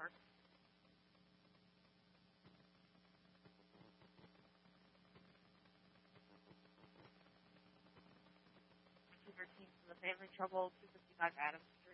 Network. Your team from the Family Trouble 255 Adams